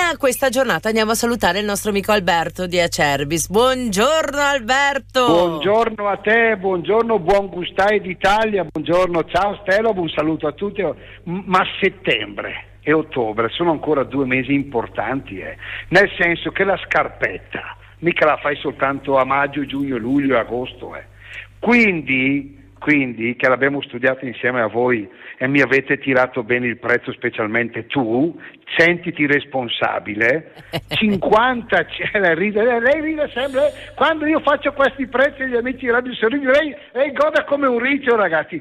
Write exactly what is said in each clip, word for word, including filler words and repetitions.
questa giornata andiamo a salutare il nostro amico Alberto di Acerbis. Buongiorno Alberto. Buongiorno a te, buongiorno, buon gustai d'Italia, buongiorno, ciao Stella, un saluto a tutti. Ma settembre e ottobre sono ancora due mesi importanti, eh. Nel senso che la scarpetta mica la fai soltanto a maggio, giugno, luglio e agosto, eh. Quindi Quindi, che l'abbiamo studiato insieme a voi e mi avete tirato bene il prezzo, specialmente tu, sentiti responsabile. cinquanta, lei ride, lei ride sempre, quando io faccio questi prezzi agli amici di Radio Sorriso, lei, lei goda come un riccio, ragazzi.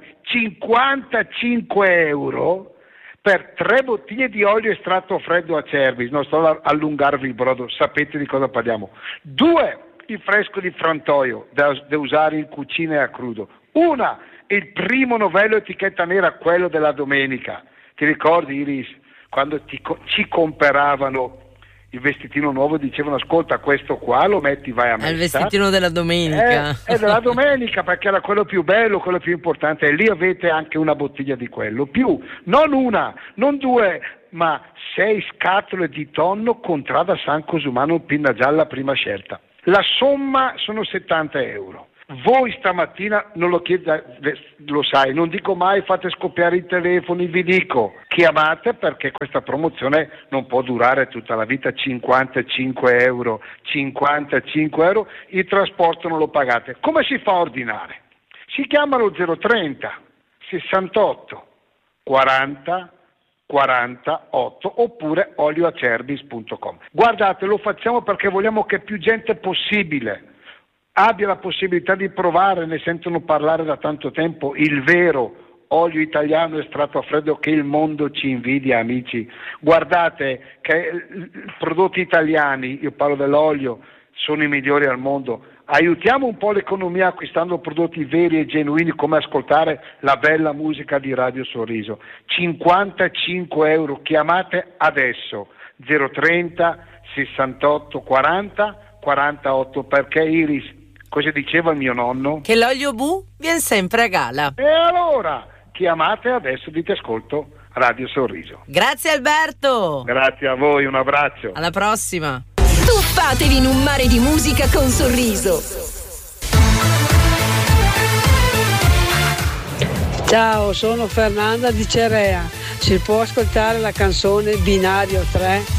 cinquantacinque euro per tre bottiglie di olio estratto freddo Acerbis, non sto a allungarvi il brodo, sapete di cosa parliamo. Due, il fresco di frantoio da, da usare in cucina e a crudo. Una, il primo novello etichetta nera, quello della domenica. Ti ricordi, Iris, quando ti, ci comperavano il vestitino nuovo, dicevano ascolta, questo qua lo metti, vai a messa. È il vestitino della domenica. È, è della domenica, perché era quello più bello, quello più importante, e lì avete anche una bottiglia di quello. Più, non una, non due, ma sei scatole di tonno Contrada San Cosumano pinna gialla prima scelta. La somma sono settanta euro. Voi stamattina, non lo chiedo, lo sai, non dico mai fate scoppiare i telefoni, vi dico chiamate, perché questa promozione non può durare tutta la vita. Cinquantacinque euro, cinquantacinque euro, il trasporto non lo pagate. Come si fa a ordinare? Si chiamano zero trenta sessantotto quaranta quarantotto oppure olioacerbis punto com. Guardate, lo facciamo perché vogliamo che più gente possibile abbia la possibilità di provare, ne sentono parlare da tanto tempo, il vero olio italiano estratto a freddo che il mondo ci invidia, amici. Guardate che i prodotti italiani, io parlo dell'olio, sono i migliori al mondo. Aiutiamo un po' l'economia acquistando prodotti veri e genuini, come ascoltare la bella musica di Radio Sorriso. cinquantacinque euro, chiamate adesso zero trenta sessantotto quaranta quarantotto, perché Iris, cosa diceva il mio nonno? Che l'olio bu viene sempre a gala. E allora chiamate adesso, dite ascolto Radio Sorriso. Grazie Alberto. Grazie a voi, un abbraccio. Alla prossima. Tuffatevi in un mare di musica con Sorriso. Ciao, sono Fernanda di Cerea. Si può ascoltare la canzone Binario tre?